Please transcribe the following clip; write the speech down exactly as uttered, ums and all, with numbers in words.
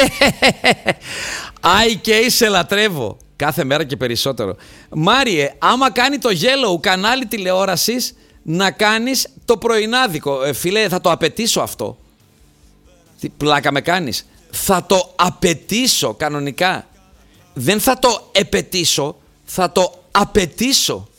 άι κέι σε λατρεύω. Κάθε μέρα και περισσότερο. Μάριε, άμα κάνει το Yellow κανάλι τηλεόρασης, να κάνεις το πρωινάδικο. Ε, φίλε, θα το απαιτήσω αυτό. Τι πλάκα με κάνεις. Θα το απαιτήσω κανονικά. Δεν θα το επαιτήσω, θα το απαιτήσω.